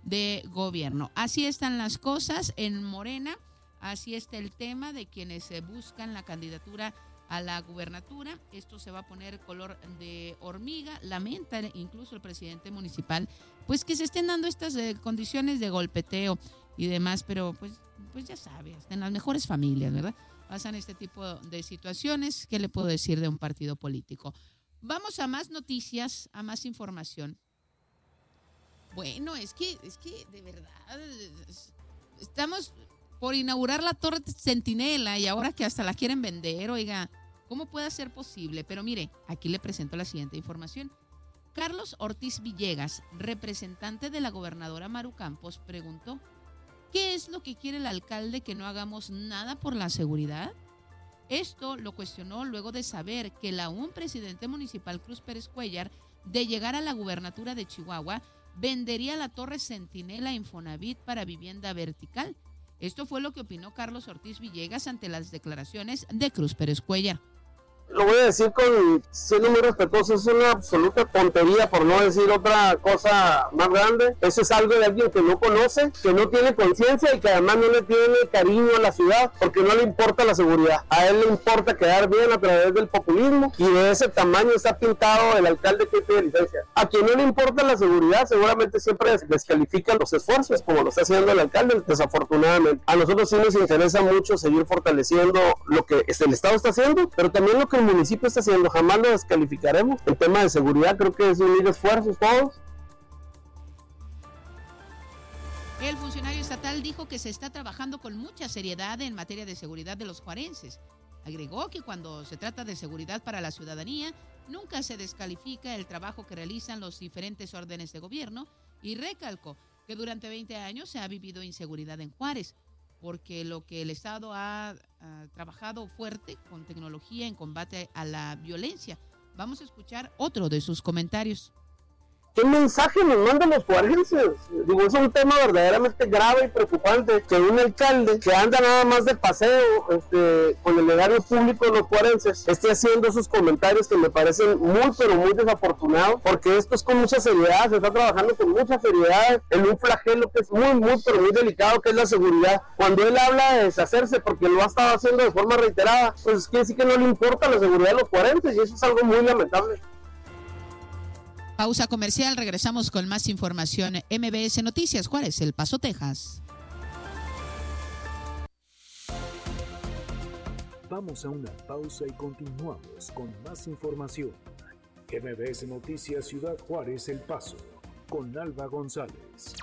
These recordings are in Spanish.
de gobierno. Así están las cosas en Morena, así está el tema de quienes buscan la candidatura a la gubernatura. Esto se va a poner color de hormiga. Lamenta incluso el presidente municipal pues que se estén dando estas condiciones de golpeteo y demás, pero pues ya sabes, en las mejores familias, ¿verdad? Pasan este tipo de situaciones. ¿Qué le puedo decir de un partido político? Vamos a más noticias, a más información. Bueno, es que de verdad estamos por inaugurar la Torre Centinela y ahora que hasta la quieren vender, oiga, ¿cómo puede ser posible? Pero mire, aquí le presento la siguiente información. Carlos Ortiz Villegas, representante de la gobernadora Maru Campos, preguntó: ¿qué es lo que quiere el alcalde, que no hagamos nada por la seguridad? Esto lo cuestionó luego de saber que el aún presidente municipal Cruz Pérez Cuéllar, de llegar a la gubernatura de Chihuahua, vendería la Torre Centinela Infonavit para vivienda vertical. Esto fue lo que opinó Carlos Ortiz Villegas ante las declaraciones de Cruz Pérez Cuéllar. Lo voy a decir siendo muy respetuoso, es una absoluta tontería, por no decir otra cosa más grande. Eso es algo de alguien que no conoce, que no tiene conciencia y que además no le tiene cariño a la ciudad, porque no le importa la seguridad. A él le importa quedar bien a través del populismo, y de ese tamaño está pintado el alcalde que tiene licencia. A quien no le importa la seguridad seguramente siempre descalifican los esfuerzos, como lo está haciendo el alcalde, desafortunadamente. A nosotros sí nos interesa mucho seguir fortaleciendo lo que el Estado está haciendo, pero también lo que el municipio está haciendo. Jamás lo descalificaremos. El tema de seguridad creo que es unir esfuerzos todos. El funcionario estatal dijo que se está trabajando con mucha seriedad en materia de seguridad de los juarenses. Agregó que cuando se trata de seguridad para la ciudadanía, nunca se descalifica el trabajo que realizan los diferentes órdenes de gobierno, y recalcó que durante 20 años se ha vivido inseguridad en Juárez, porque lo que el Estado ha trabajado fuerte con tecnología en combate a la violencia. Vamos a escuchar otro de sus comentarios. ¿Qué mensaje nos mandan los juarenses? Digo, es un tema verdaderamente grave y preocupante, que un alcalde que anda nada más de paseo con el erario público de los juarenses esté haciendo esos comentarios que me parecen muy, pero muy desafortunados, porque esto es con mucha seriedad, se está trabajando con mucha seriedad en un flagelo que es muy, muy, pero muy delicado, que es la seguridad. Cuando él habla de deshacerse porque lo ha estado haciendo de forma reiterada, pues quiere decir que no le importa la seguridad de los juarenses, y eso es algo muy lamentable. Pausa comercial, regresamos con más información. MBS Noticias, Juárez, El Paso, Texas. Vamos a una pausa y continuamos con más información. MBS Noticias Ciudad Juárez, El Paso, con Alba González.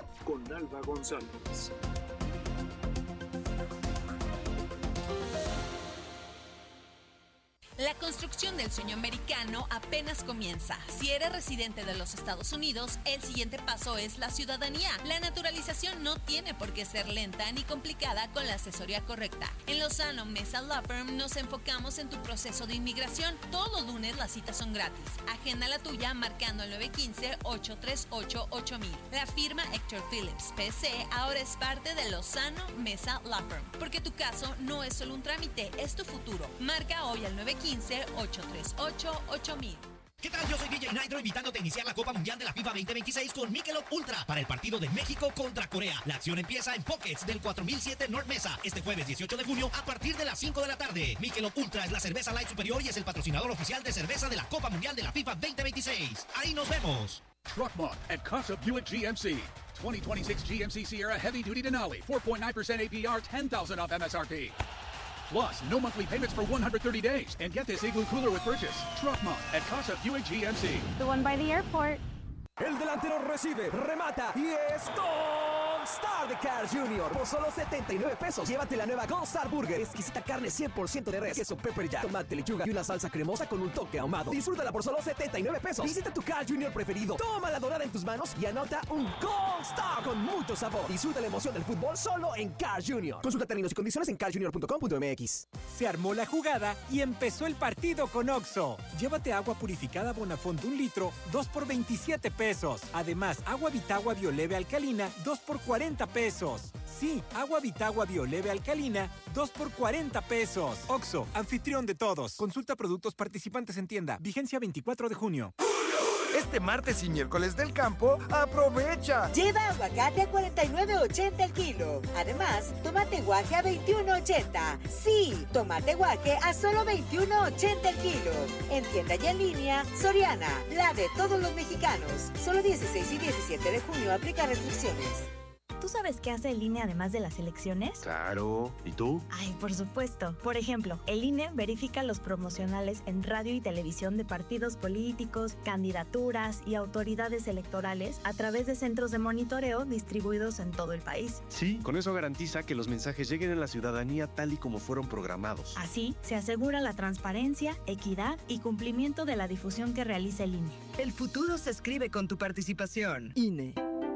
La construcción del sueño americano apenas comienza. Si eres residente de los Estados Unidos, el siguiente paso es la ciudadanía. La naturalización no tiene por qué ser lenta ni complicada con la asesoría correcta. En Lozano Mesa Law Firm nos enfocamos en tu proceso de inmigración. Todos los lunes las citas son gratis. Agenda la tuya marcando el 915-838-8000. La firma Héctor Phillips PC ahora es parte de Lozano Mesa Law Firm, porque tu caso no es solo un trámite, es tu futuro. Marca hoy al 915-838-8000. ¿Qué tal? Yo soy DJ Nitro, invitándote a iniciar la Copa Mundial de la FIFA 2026 con Michelob Ultra para el partido de México contra Corea. La acción empieza en Pockets del 4007 North Mesa este jueves 18 de junio a partir de las 5 de la tarde. Michelob Ultra es la cerveza light superior y es el patrocinador oficial de cerveza de la Copa Mundial de la FIFA 2026. ¡Ahí nos vemos! Truck Month at Casa Buick GMC. 2026 GMC Sierra Heavy Duty Denali. 4.9% APR, $10,000 off MSRP. Plus, no monthly payments for 130 days. And get this Igloo cooler with purchase. Truck Month at Casa Buick GMC. The one by the airport. El delantero recibe, remata y es Gold Star de Carl's Jr. Por solo 79 pesos, llévate la nueva Gold Star Burger. Exquisita carne 100% de res, queso pepper jack, tomate, lechuga y una salsa cremosa con un toque ahumado. Disfrútala por solo 79 pesos. Visita tu Carl's Jr. preferido. Toma la dorada en tus manos y anota un Gold Star con mucho sabor. Disfruta la emoción del fútbol solo en Carl's Jr. Consulta términos y condiciones en carlsjr.com.mx. Se armó la jugada y empezó el partido con Oxxo. Llévate agua purificada Bonafont 1 litro, 2 por 27 pesos. Además, agua Vitagua Bioleve Alcalina, 2 por 40 pesos. Sí, agua Vitagua Bioleve Alcalina, 2 por 40 pesos. Oxxo, anfitrión de todos. Consulta productos participantes en tienda. Vigencia 24 de junio. Este martes y miércoles del campo, ¡aprovecha! Lleva aguacate a $49.80 el kilo. Además, tomate guaje a $21.80. Sí, tomate guaje a solo $21.80 el kilo. En tienda y en línea, Soriana, la de todos los mexicanos. Solo 16 y 17 de junio aplica restricciones. ¿Tú sabes qué hace el INE además de las elecciones? Claro. ¿Y tú? Ay, por supuesto. Por ejemplo, el INE verifica los promocionales en radio y televisión de partidos políticos, candidaturas y autoridades electorales a través de centros de monitoreo distribuidos en todo el país. Sí, con eso garantiza que los mensajes lleguen a la ciudadanía tal y como fueron programados. Así, se asegura la transparencia, equidad y cumplimiento de la difusión que realiza el INE. El futuro se escribe con tu participación. INE.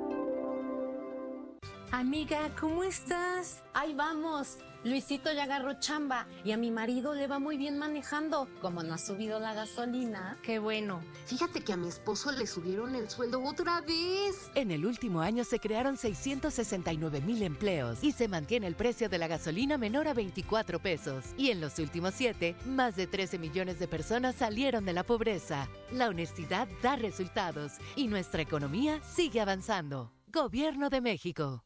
Amiga, ¿cómo estás? Ahí vamos. Luisito ya agarró chamba y a mi marido le va muy bien manejando. Como no ha subido la gasolina. Qué bueno. Fíjate que a mi esposo le subieron el sueldo otra vez. En el último año se crearon 669,000 empleos y se mantiene el precio de la gasolina menor a 24 pesos. Y en los últimos 7, más de 13 millones de personas salieron de la pobreza. La honestidad da resultados y nuestra economía sigue avanzando. Gobierno de México.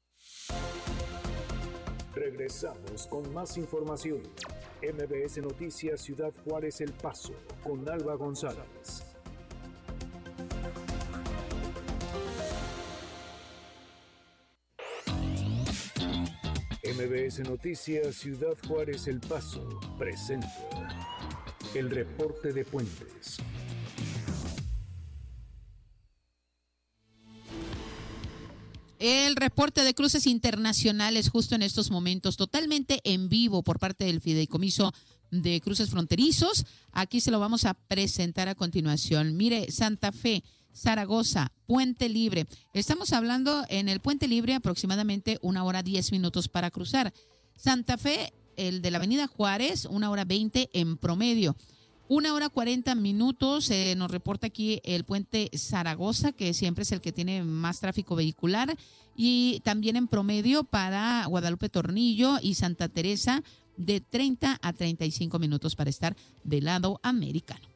Regresamos con más información. MBS Noticias Ciudad Juárez El Paso, con Alba González. MBS Noticias Ciudad Juárez El Paso presenta el reporte de Puentes. El reporte de cruces internacionales justo en estos momentos, totalmente en vivo por parte del Fideicomiso de Cruces Fronterizos. Aquí se lo vamos a presentar a continuación. Mire, Santa Fe, Zaragoza, Puente Libre. Estamos hablando en el Puente Libre aproximadamente 1 hora 10 minutos para cruzar. Santa Fe, el de la Avenida Juárez, 1 hora 20 en promedio. 1 hora 40 minutos, nos reporta aquí el puente Zaragoza, que siempre es el que tiene más tráfico vehicular, y también en promedio para Guadalupe Tornillo y Santa Teresa de 30 a 35 minutos para estar del lado americano.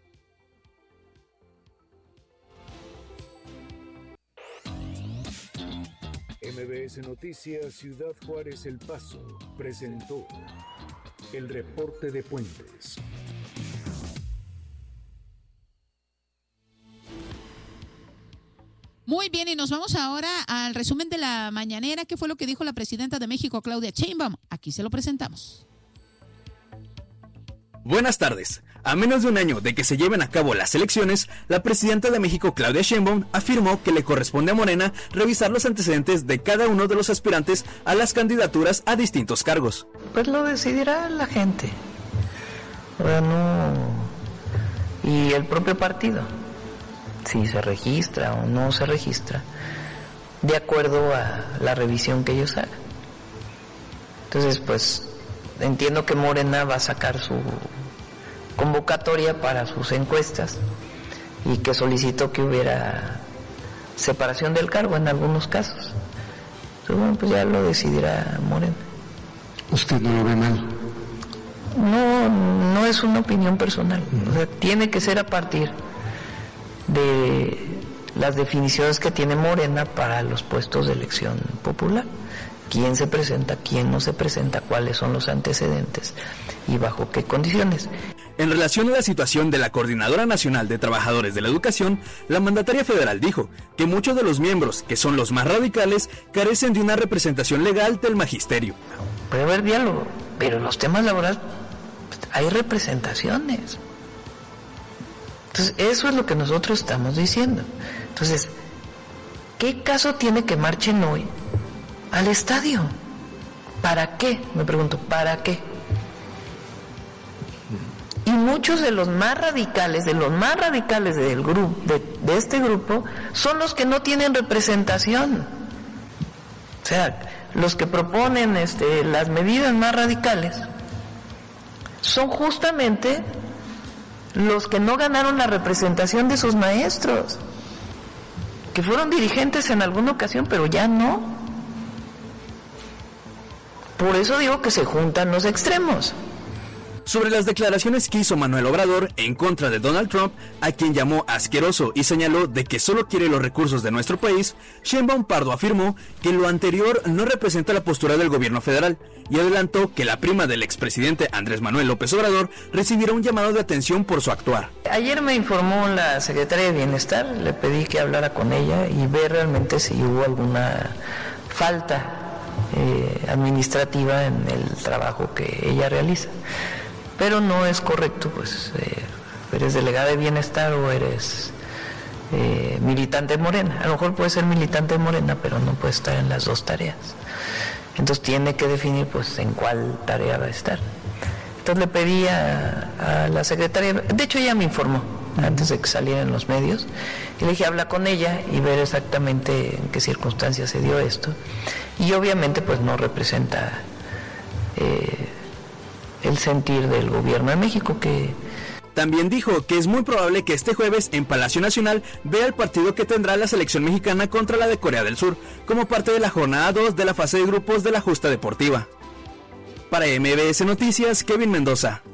MBS Noticias Ciudad Juárez El Paso presentó el reporte de Puentes. Muy bien, y nos vamos ahora al resumen de la mañanera. ¿Qué fue lo que dijo la presidenta de México, Claudia Sheinbaum? Aquí se lo presentamos. Buenas tardes. A menos de un año de que se lleven a cabo las elecciones, la presidenta de México, Claudia Sheinbaum, afirmó que le corresponde a Morena revisar los antecedentes de cada uno de los aspirantes a las candidaturas a distintos cargos. Pues lo decidirá la gente. Bueno, y el propio partido, si se registra o no se registra, de acuerdo a la revisión que ellos hagan. Entonces, pues, entiendo que Morena va a sacar su convocatoria para sus encuestas y que solicitó que hubiera separación del cargo en algunos casos. Entonces, bueno, pues ya lo decidirá Morena. ¿Usted no lo ve mal? No es una opinión personal. O sea, tiene que ser a partir de las definiciones que tiene Morena para los puestos de elección popular. Quién se presenta, quién no se presenta, cuáles son los antecedentes y bajo qué condiciones. En relación a la situación de la Coordinadora Nacional de Trabajadores de la Educación, la mandataria federal dijo que muchos de los miembros, que son los más radicales, carecen de una representación legal del magisterio. Puede haber diálogo, pero en los temas laborales hay representaciones. Entonces, eso es lo que nosotros estamos diciendo. Entonces, ¿qué caso tiene que marchen hoy al estadio? ¿Para qué? Me pregunto, ¿para qué? Y muchos de los más radicales, del grupo, de este grupo, son los que no tienen representación. O sea, los que proponen las medidas más radicales son justamente los que no ganaron la representación de sus maestros, que fueron dirigentes en alguna ocasión, pero ya no. Por eso digo que se juntan los extremos. sobre las declaraciones que hizo Manuel Obrador en contra de Donald Trump, a quien llamó asqueroso y señaló de que solo quiere los recursos de nuestro país, Sheinbaum Pardo afirmó que lo anterior no representa la postura del gobierno federal y adelantó que la prima del expresidente Andrés Manuel López Obrador recibirá un llamado de atención por su actuar. Ayer me informó la secretaria de Bienestar, le pedí que hablara con ella y ver realmente si hubo alguna falta administrativa en el trabajo que ella realiza. Pero no es correcto, pues eres delegada de Bienestar o eres militante de Morena. A lo mejor puede ser militante de Morena, pero no puede estar en las dos tareas. Entonces tiene que definir pues en cuál tarea va a estar. Entonces le pedí a la secretaria, de hecho ella me informó antes de que saliera en los medios, y le dije habla con ella y ver exactamente en qué circunstancias se dio esto, y obviamente pues no representa el sentir del gobierno de México. Que también dijo que es muy probable que este jueves en Palacio Nacional vea el partido que tendrá la selección mexicana contra la de Corea del Sur, como parte de la jornada 2 de la fase de grupos de la justa deportiva. Para MBS Noticias, Kevin Mendoza.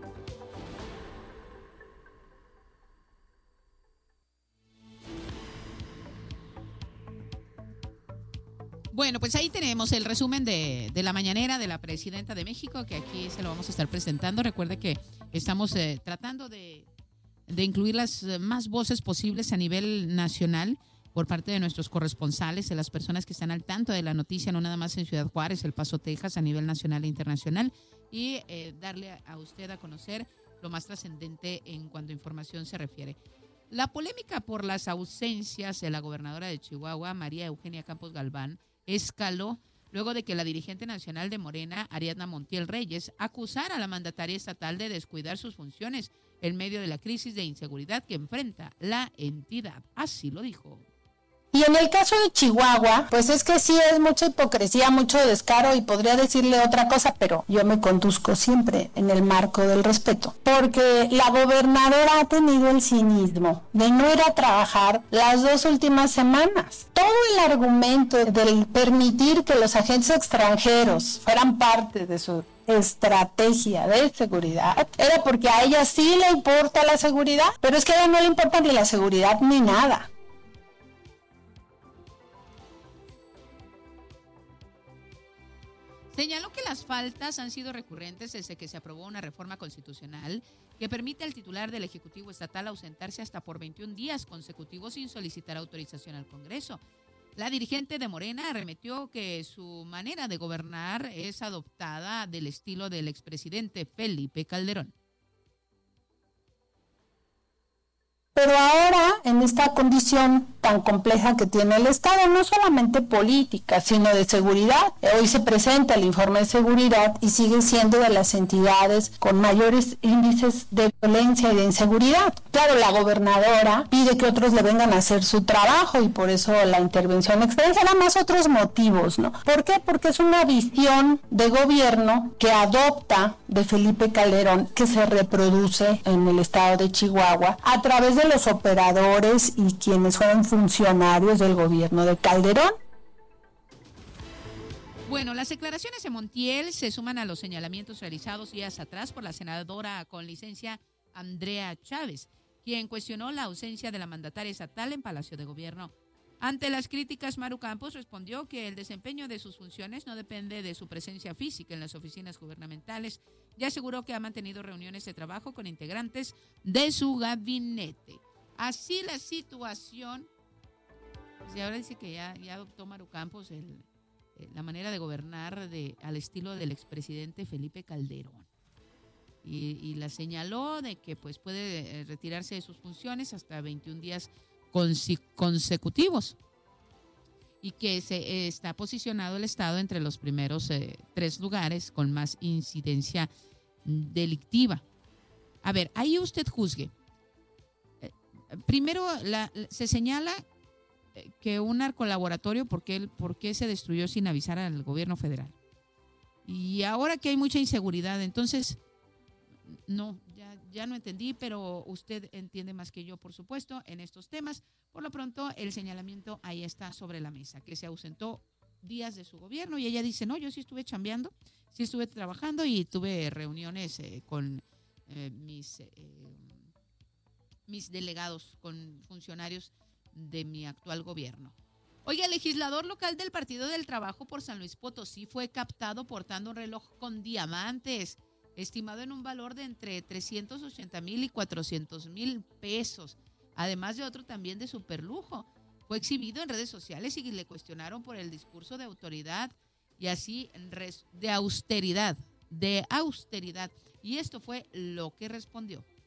Bueno, pues ahí tenemos el resumen de la mañanera de la presidenta de México, que aquí se lo vamos a estar presentando. Recuerde que estamos tratando de incluir las más voces posibles a nivel nacional por parte de nuestros corresponsales, de las personas que están al tanto de la noticia, no nada más en Ciudad Juárez, El Paso, Texas, a nivel nacional e internacional, y darle a usted a conocer lo más trascendente en cuanto a información se refiere. La polémica por las ausencias de la gobernadora de Chihuahua, María Eugenia Campos Galván, escaló luego de que la dirigente nacional de Morena, Ariadna Montiel Reyes, acusara a la mandataria estatal de descuidar sus funciones en medio de la crisis de inseguridad que enfrenta la entidad. Así lo dijo. Y en el caso de Chihuahua, pues es que sí es mucha hipocresía, mucho descaro, y podría decirle otra cosa, pero yo me conduzco siempre en el marco del respeto, porque la gobernadora ha tenido el cinismo de no ir a trabajar las 2 últimas semanas. Todo el argumento del permitir que los agentes extranjeros fueran parte de su estrategia de seguridad era porque a ella sí le importa la seguridad, pero es que a ella no le importa ni la seguridad ni nada. Señaló que las faltas han sido recurrentes desde que se aprobó una reforma constitucional que permite al titular del Ejecutivo Estatal ausentarse hasta por 21 días consecutivos sin solicitar autorización al Congreso. La dirigente de Morena arremetió que su manera de gobernar es adoptada del estilo del expresidente Felipe Calderón. Pero ahora, en esta condición tan compleja que tiene el Estado, no solamente política, sino de seguridad, hoy se presenta el informe de seguridad y sigue siendo de las entidades con mayores índices de violencia y de inseguridad. Claro, la gobernadora pide que otros le vengan a hacer su trabajo y por eso la intervención extranjera, más otros motivos, ¿no? ¿Por qué? Porque es una visión de gobierno que adopta de Felipe Calderón, que se reproduce en el estado de Chihuahua a través de los operadores y quienes fueron funcionarios del gobierno de Calderón. Bueno, las declaraciones de Montiel se suman a los señalamientos realizados días atrás por la senadora con licencia Andrea Chávez, quien cuestionó la ausencia de la mandataria estatal en Palacio de Gobierno. Ante las críticas, Maru Campos respondió que el desempeño de sus funciones no depende de su presencia física en las oficinas gubernamentales y aseguró que ha mantenido reuniones de trabajo con integrantes de su gabinete. Así la situación, pues ahora dice que ya adoptó Maru Campos la manera de gobernar al estilo del expresidente Felipe Calderón. Y la señaló de que pues puede retirarse de sus funciones hasta 21 días consecutivos y que está posicionado el Estado entre los primeros 3 lugares con más incidencia delictiva. A ver, ahí usted juzgue. Primero se señala que un narcolaboratorio, ¿por qué se destruyó sin avisar al gobierno federal? Y ahora que hay mucha inseguridad, entonces, no, ya no entendí, pero usted entiende más que yo, por supuesto, en estos temas. Por lo pronto, el señalamiento ahí está sobre la mesa, que se ausentó días de su gobierno, y ella dice, no, yo sí estuve chambeando, sí estuve trabajando y tuve reuniones con mis delegados, con funcionarios de mi actual gobierno. Oiga, el legislador local del Partido del Trabajo por San Luis Potosí fue captado portando un reloj con diamantes, estimado en un valor de entre 380,000 y 400,000 pesos, además de otro también de superlujo. Fue exhibido en redes sociales y le cuestionaron por el discurso de autoridad y así de austeridad. Y esto fue lo que respondió.